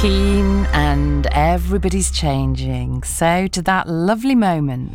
keen and everybody's changing. So to that lovely moment,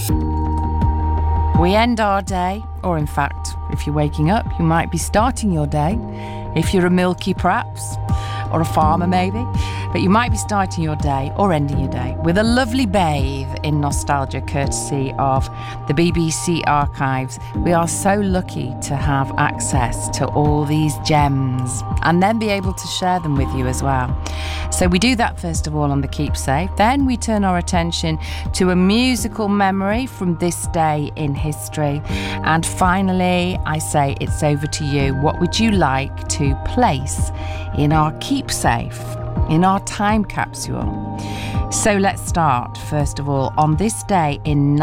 we end our day, or in fact, if you're waking up, you might be starting your day. If you're a milky perhaps, or a farmer maybe, but you might be starting your day or ending your day with a lovely bathe in nostalgia courtesy of the BBC Archives. We are so lucky to have access to all these gems and then be able to share them with you as well. So we do that first of all on the Keepsake. Then we turn our attention to a musical memory from this day in history. And finally, I say it's over to you. What would you like to place in our Keepsake, in our time capsule? So let's start, first of all, on this day in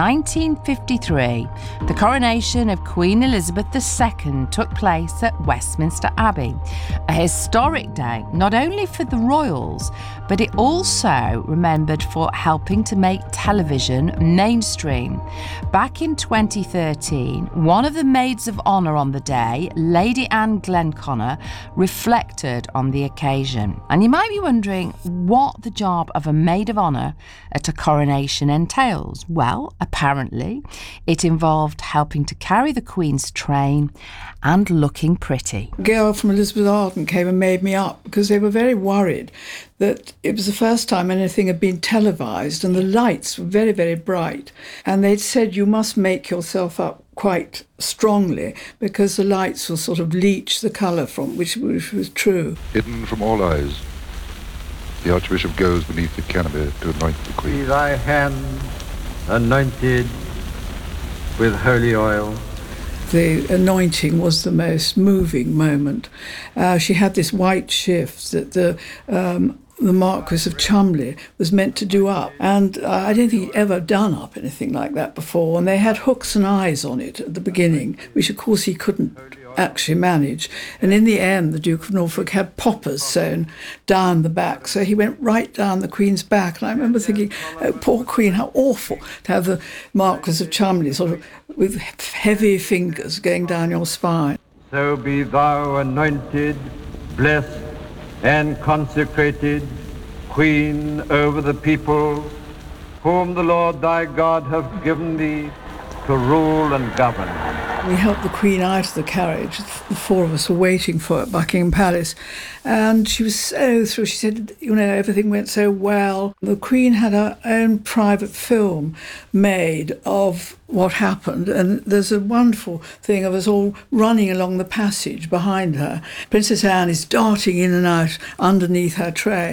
1953, the coronation of Queen Elizabeth II took place at Westminster Abbey, a historic day not only for the royals, but it also remembered for helping to make television mainstream. Back in 2013, one of the maids of honour on the day, Lady Anne Glenconner, reflected on the occasion. And you might be wondering what the job of a maid of honour at a coronation entails. Well, apparently it involved helping to carry the Queen's train and looking pretty. A girl from Elizabeth Arden came and made me up because they were very worried that it was the first time anything had been televised and the lights were very, very bright. And they'd said you must make yourself up quite strongly because the lights will sort of leach the colour from, which was true. Hidden from all eyes, the Archbishop goes beneath the canopy to anoint the Queen. See thy hand anointed with holy oil. The anointing was the most moving moment. She had this white shift that the Marquis of Cholmondeley was meant to do up. And I don't think he'd ever done up anything like that before. And they had hooks and eyes on it at the beginning, which of course he couldn't actually manage. And in the end, the Duke of Norfolk had poppers sewn down the back. So he went right down the Queen's back. And I remember thinking, oh, poor Queen, how awful to have the Marquis of Cholmondeley sort of with heavy fingers going down your spine. So be thou anointed, blessed, and consecrated, Queen over the people, whom the Lord thy God hath given thee to rule and govern. We helped the Queen out of the carriage. The four of us were waiting for her at Buckingham Palace. And she was so thrilled. She said, you know, everything went so well. The Queen had her own private film made of what happened. And there's a wonderful thing of us all running along the passage behind her. Princess Anne is darting in and out underneath her train.